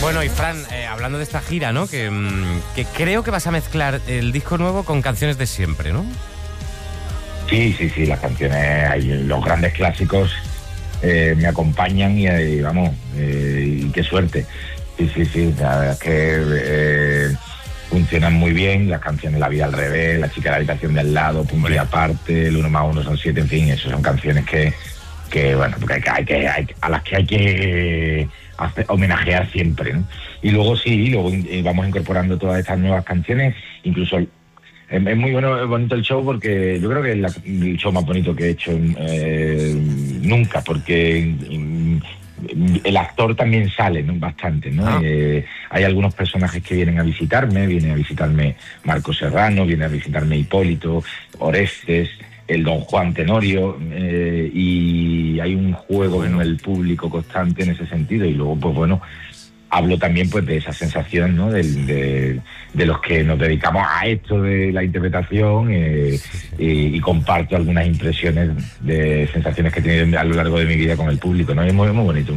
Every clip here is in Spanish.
Bueno, y Fran, hablando de esta gira, ¿no? Que creo que vas a mezclar el disco nuevo con canciones de siempre, ¿no? Sí, las canciones, los grandes clásicos me acompañan y vamos, y qué suerte. Sí, la verdad es que funcionan muy bien, las canciones La vida al revés, La chica de la habitación de al lado, Punto y aparte, El 1 más 1 son 7, en fin, eso son canciones que bueno, porque a las que hay que homenajear siempre, ¿no? Y luego vamos incorporando todas estas nuevas canciones, incluso es muy bonito el show, porque yo creo que es el show más bonito que he hecho nunca, porque el actor también sale, ¿no? Bastante, ¿no? Hay algunos personajes que viene a visitarme Marco Serrano, viene a visitarme Hipólito, Orestes, el Don Juan Tenorio, y hay un juego con el público constante en ese sentido. Y luego, pues bueno, hablo también pues de esa sensación, ¿no? De los que nos dedicamos a esto de la interpretación, y comparto algunas impresiones de sensaciones que he tenido a lo largo de mi vida con el público, ¿no? Es muy bonito,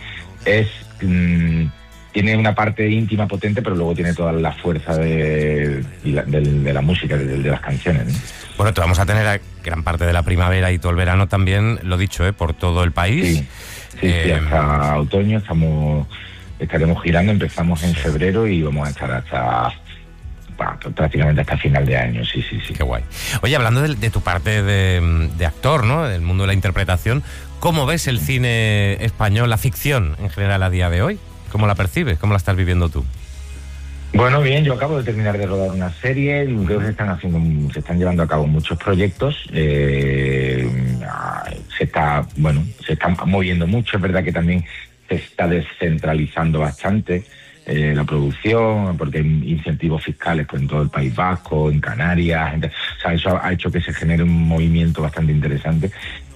tiene una parte íntima potente, pero luego tiene toda la fuerza de la música, de las canciones, ¿no? Bueno, te vamos a tener a gran parte de la primavera y todo el verano también, lo dicho, por todo el país. Sí, hasta otoño estaremos girando, empezamos en febrero y vamos a estar hasta prácticamente hasta final de año, sí. Qué guay. Oye, hablando de tu parte de actor, ¿no? Del mundo de la interpretación, ¿cómo ves el cine español, la ficción en general a día de hoy? ¿Cómo la percibes? ¿Cómo la estás viviendo tú? Bueno, bien, yo acabo de terminar de rodar una serie, creo que se están llevando a cabo muchos proyectos, se está moviendo mucho, es verdad que también se está descentralizando bastante la producción, porque hay incentivos fiscales pues en todo el País Vasco, en Canarias, o sea, eso ha hecho que se genere un movimiento bastante interesante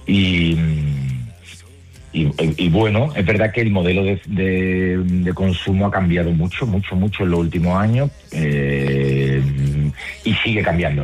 y bueno, es verdad que el modelo de consumo ha cambiado mucho en los últimos años, y sigue cambiando,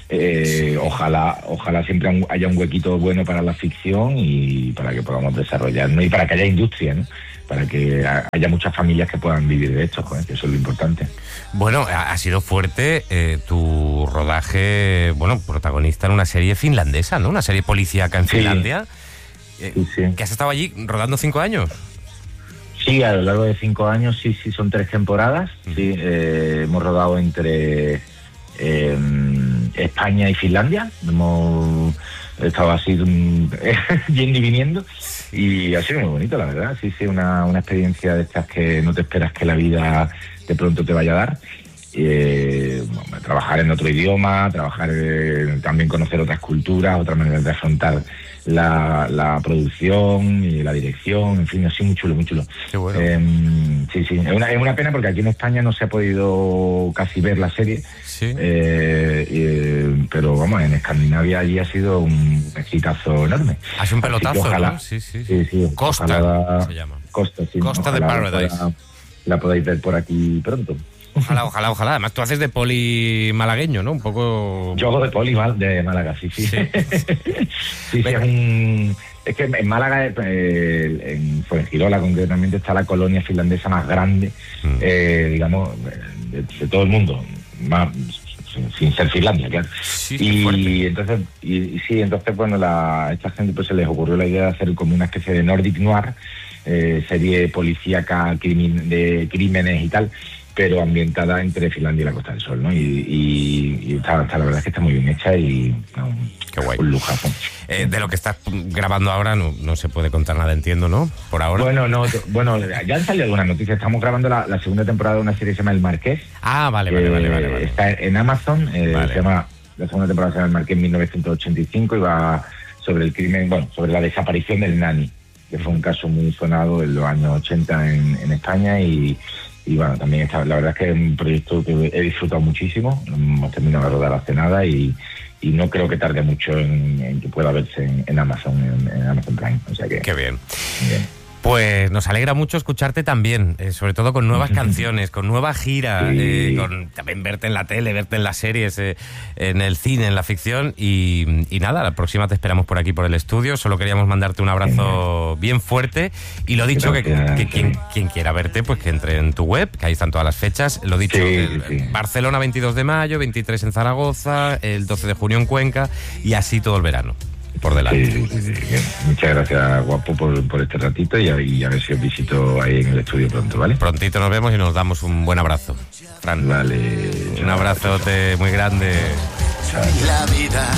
ojalá siempre haya un huequito bueno para la ficción y para que podamos desarrollarnos y para que haya industria, ¿no? Para que haya muchas familias que puedan vivir de esto, que eso es lo importante. Bueno, ha sido fuerte tu rodaje, protagonista en una serie finlandesa, ¿no? Una serie policíaca en Finlandia. Sí. ¿Que has estado allí rodando 5 años? Sí, a lo largo de 5 años, sí, son 3 temporadas. Sí, hemos rodado entre España y Finlandia. Hemos estado así yendo y viniendo, y ha sido muy bonito, la verdad. Sí, una experiencia de estas que no te esperas que la vida de pronto te vaya a dar. Trabajar en otro idioma, también conocer otras culturas, otras maneras de afrontar la producción y la dirección, en fin, así muy chulo. Qué bueno. Sí, es una pena porque aquí en España no se ha podido casi ver la serie, sí. Pero vamos, en Escandinavia allí ha sido un exitazo enorme. Ha sido un pelotazo, ojalá, ¿no? Sí. Costa se llama. Costa, sí. Costa de Paradise. La podáis ver por aquí pronto. Ojalá. Además, tú haces de poli malagueño, ¿no? Un poco... Yo hago de poli de Málaga, sí. Sí, es que en Málaga, en Fuengirola concretamente, está la colonia finlandesa más grande, digamos, de todo el mundo, más sin ser Finlandia, claro. Sí, y entonces, bueno, esta gente pues se les ocurrió la idea de hacer como una especie de Nordic Noir, serie policíaca de crímenes y tal, pero ambientada entre Finlandia y la Costa del Sol, ¿no? Y la verdad es que está muy bien hecha y qué guay. Un lujazo. De lo que estás grabando ahora no se puede contar nada, entiendo, ¿no? Por ahora. Bueno, ya han salido algunas noticias. Estamos grabando la segunda temporada de una serie que se llama El Marqués. Ah, vale. Está en Amazon, se llama, la segunda temporada se llama El Marqués 1985 y va sobre el crimen, sobre la desaparición del Nani, que fue un caso muy sonado en los años 80 en España y bueno, también la verdad es que es un proyecto que he disfrutado muchísimo. Hemos terminado de rodar hace nada y no creo que tarde mucho en que pueda verse en Amazon Prime. O sea que... Qué bien. Pues nos alegra mucho escucharte también, sobre todo con nuevas canciones, con nueva gira, Sí. con también verte en la tele, verte en las series, en el cine, en la ficción y nada, la próxima te esperamos por aquí, por el estudio. Solo queríamos mandarte un abrazo bien fuerte y lo dicho, Gracias, que quien quiera verte, pues que entre en tu web, que ahí están todas las fechas. Lo dicho, Sí. Barcelona 22 de mayo, 23 en Zaragoza, el 12 de junio en Cuenca y así todo el verano por delante. Sí. Bien. Muchas gracias, guapo, por este ratito y a ver si os visito ahí en el estudio pronto, ¿vale? Prontito nos vemos y nos damos un buen abrazo. Fran, Vale. un abrazote muy grande. Chao. La vida